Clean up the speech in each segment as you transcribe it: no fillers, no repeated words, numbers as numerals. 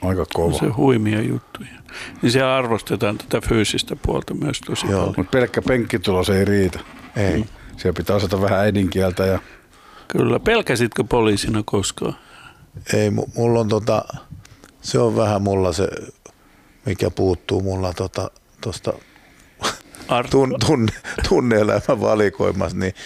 Aika kova. Se huimia juttuja. Niin siellä arvostetaan tätä fyysistä puolta myös tosi paljon. Mutta pelkkä penkkitulos ei riitä. Ei. Siellä pitää osata vähän äidinkieltä. Ja... Kyllä. Pelkäsitkö poliisina koskaan? Ei, mulla on se on vähän mulla se, mikä puuttuu mulla tuosta tunne-elämän valikoimassa, niin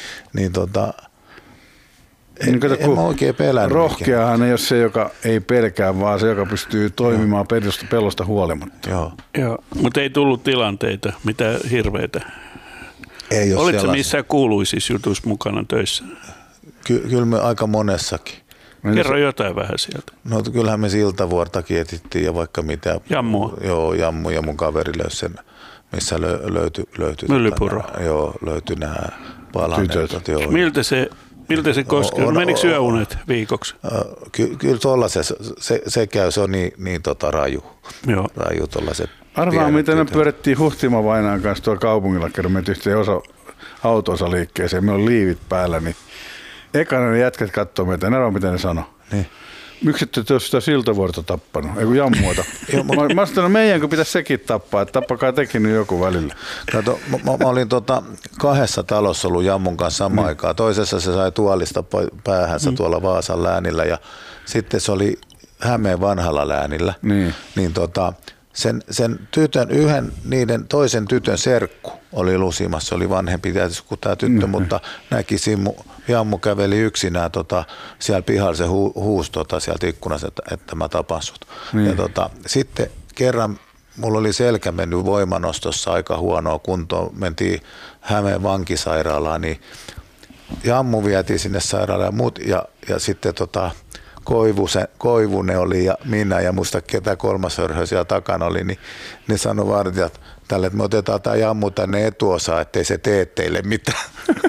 en mä oikein pelännyt. Rohkeahan ei ole se, joka ei pelkää, vaan se, joka pystyy toimimaan pelosta huolimatta. Joo. Mutta ei tullut tilanteita, mitä hirveitä. Ei ole olitko missään kuuluisissa jutuissa mukana töissä? Kyllä me aika monessakin. Kerro jotain vähän sieltä. No kyllähän me Siltavuortakin etittiin ja vaikka mitä. Jammua? Joo, Jammu ja mun kaveri löysi sen, missä löytyi Myllypuro? Löytyi nämä palanneet. Miltä se koskee? Menikö yöunet viikoksi? Kyllä tuollaisessa se käy, se on niin raju. Joo. Raju tuollaiset. Arvaa, miten me pyörittiin Huhtima Vainaan kanssa tuolla kaupungilla, kerran me yhteen auto-osaliikkeeseen, meillä on liivit päällä, niin ekana ne jätkät katsoo meitä, en arvaa mitä ne sanoo. Niin. Miksi ette te ole sitä Siltavuorta tappanut? Ei kun Jammuota. Mä sanoin, meidänkö pitäisi sekin tappaa, että tappakaa tekin nyt joku välillä. Kato, mä olin kahdessa talossa ollut Jammun kanssa samaan aikaan. Toisessa se sai tuolista päähänsä tuolla Vaasan läänillä ja sitten se oli Hämeen vanhalla läänillä. Niin sen tytön, niiden toisen tytön serkku oli lusimassa, se oli vanhempi tietysti kuin tämä tyttö, mutta näki Jammu käveli yksinään siellä pihalla, se huusi sieltä ikkunasta, että mä tapan sut. Ja sitten kerran mulla oli selkä mennyt voimanostossa aika huonoa kuntoon, mentiin Hämeen vankisairaalaan, niin Jammu vietiin sinne sairaalaan ja sitten Koivunen oli ja minä ja muista ketä kolmas hörhö siellä takana oli, niin ne sanoi vartijat tälle, että me otetaan tämä Jammu tänne etuosaan, ettei se tee teille mitään.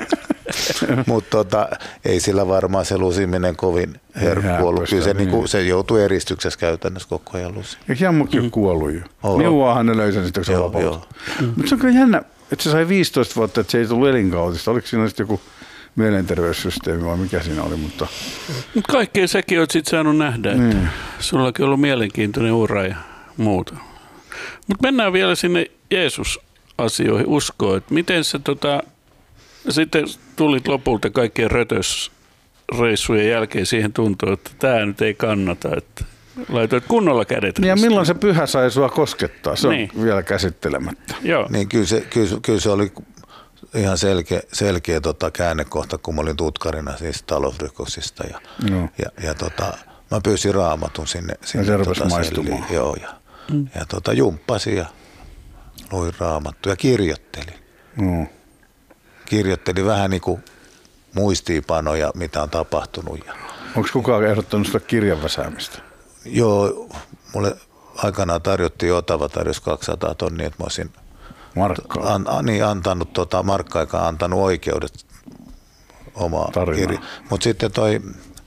Mutta ei sillä varmaan se lusiminen kovin herkku ollut. Kyllä se joutui eristyksessä käytännössä koko ajan lusi. Eikö Jammukin ole kuollut jo? Neuvoahan ne löysän sitten, kun se vapautui. Mutta se on kyllä jännä, että se sai 15 vuotta, että se ei tullut elinkautista. Oliko siinä sitten joku mielenterveyssysteemi vai mikä siinä oli? Mutta kaikkea säkin olet sitten saanut nähdä, että sullakin on ollut mielenkiintoinen ura ja muuta. Mutta mennään vielä sinne Jeesus-asioihin, uskoon, että miten se sitten tulit lopulta kaikkien rötösreissujen jälkeen siihen tuntuu, että tämä nyt ei kannata, että laitoit kunnolla kädet. Ja milloin se pyhä sai sua koskettaa? Se on vielä käsittelemättä. Joo. Niin kyllä se oli ihan selkeä käännekohta, kun mä olin tutkarina siis talousrikoksista ja mä pyysin Raamatun sinne se rupesi maistumaan. Joo, ja jumppasin ja luin Raamattua ja kirjoittelin. Kirjoittelin vähän niin kuin muistiinpanoja, mitä on tapahtunut. Onko kukaan ehdottanut sitä kirjan väsäämistä? Joo, mulle aikanaan tarjottiin Otava tarjous 200 tonnia, että mä olisin antanut markka-aikaan antanut oikeudet omaa kirjaa. Mutta sitten toi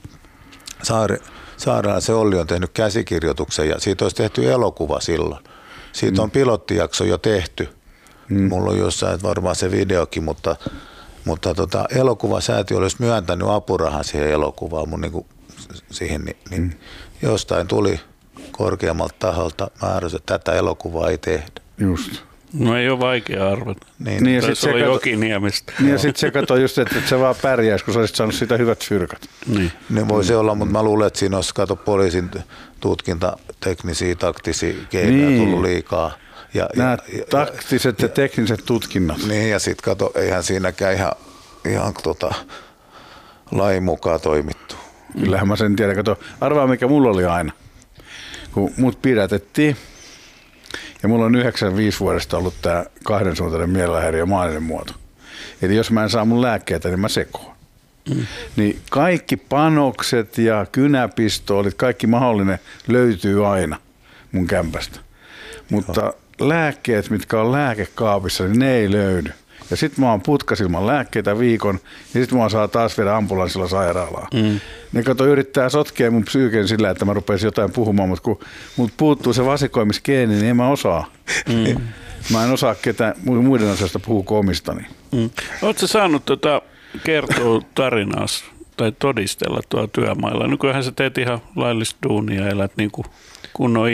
Saarela se Olli on tehnyt käsikirjoituksen ja siitä olisi tehty elokuva silloin. Siitä on pilottijakso jo tehty. Mulla on jossain varmaan se videokin, mutta elokuvasäätiö olisi myöntänyt apurahan siihen elokuvaan mun niinku siihen, niin jostain tuli korkeammalta taholta määräys, että tätä elokuvaa ei tehdä. Just. No ei ole vaikea arvata. Niin ja sitten se Jokiniemestä. Niin ja sitten se katsoi just, että se vaan pärjäisi, kun sä olisit saanut siitä hyvät fyrkat. Niin voi se olla, mutta mä luulen, että siinä olisi poliisin tutkintateknisiä, taktisia keinoja tullut liikaa. Nämä taktiset ja tekniset tutkinnat. Niin ja sitten kato, eihän siinäkään ihan lain mukaan toimittu. Kyllähän mä sen tiedän. Kato, arvaa mikä mulla oli aina, kun mut pidätettiin. Ja mulla on 95 vuodesta ollut tää kahdensuuntainen mielenhäiriö maaninen muoto. Eli jos mä en saa mun lääkkeitä, niin mä sekoan. Niin kaikki panokset ja kynäpistoolit, kaikki mahdollinen löytyy aina mun kämpästä. Mutta lääkkeet, mitkä on lääkekaapissa, niin ne ei löydy. Ja sit mä oon putkas ilman lääkkeitä viikon, ja sit mä saa taas viedä ambulanssilla sairaalaan. Ne yrittää sotkea mun psyyken sillä, että mä rupeaisin jotain puhumaan, mutta kun mut puuttuu se vasikoimisgeeni, niin en mä osaa. Mä en osaa ketään muiden asioista puhua omistani. Ootko saanut kertoa tarinaa tai todistella tuolla työmailla? Nykyään sä teet ihan laillista duunia ja elät niin kuin kunnon